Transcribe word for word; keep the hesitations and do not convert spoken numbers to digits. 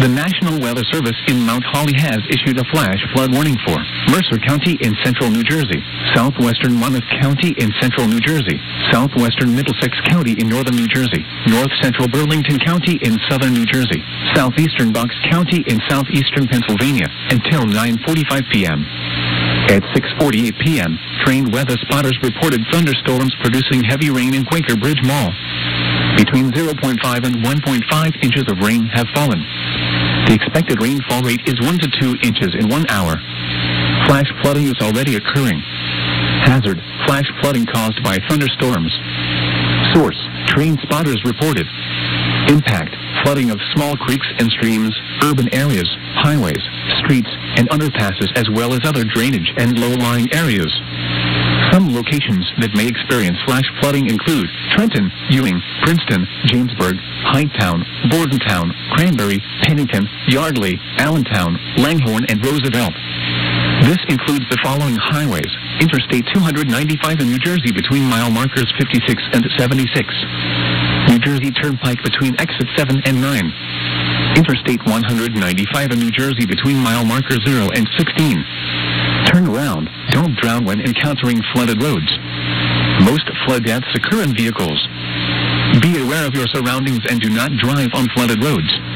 The National Weather Service in Mount Holly has issued a flash flood warning for Mercer County in central New Jersey, southwestern Monmouth County in central New Jersey, southwestern Middlesex County in northern New Jersey, north central Burlington County in southern New Jersey, southeastern Bucks County in southeastern Pennsylvania until nine forty-five p.m. At six forty-eight p.m., trained weather spotters reported thunderstorms producing heavy rain in Quaker Bridge Mall. Between zero point five and one point five inches of rain have fallen. The expected rainfall rate is one to two inches in one hour. Flash flooding is already occurring. Hazard: flash flooding caused by thunderstorms. Source: trained spotters reported. Impact: flooding of small creeks and streams, urban areas, highways, streets, and underpasses, as well as other drainage and low-lying areas. Some locations that may experience flash flooding include Trenton, Ewing, Princeton, Jamesburg, Hightstown, Bordentown, Cranberry, Pennington, Yardley, Allentown, Langhorne, and Roosevelt. This includes the following highways: Interstate two ninety-five in New Jersey between mile markers fifty-six and seventy-six. New Jersey Turnpike between exit seven and nine. Interstate one ninety-five in New Jersey between mile markers zero and sixteen. Turn around. Don't drown when encountering flooded roads. Most flood deaths occur in vehicles. Be aware of your surroundings and do not drive on flooded roads.